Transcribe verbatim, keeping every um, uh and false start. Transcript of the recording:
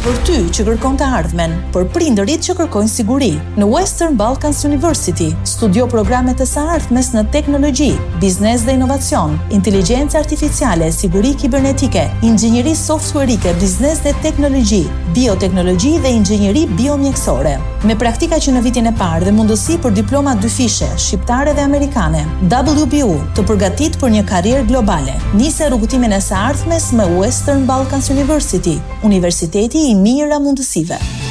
për ty që kërkon të ardhmen, për prindërit që kërkojnë siguri. Në Western Balkans University, studio programe të së ardhmes në teknologji, biznes dhe inovacion, inteligjencë artificiale, siguri kibernetike, inxhinieri softwareike, biznes dhe teknologji, bioteknologji dhe inxhinieri biomjekësore. Me praktika që në vitin e parë dhe mundësi për diploma dyfishe, shqiptare dhe amerikane, W B U të përgatit për një karrierë globale. Nise rrugëtimin e së ardhmes me Western Balkans University, Universiteti i mirë a mundësive.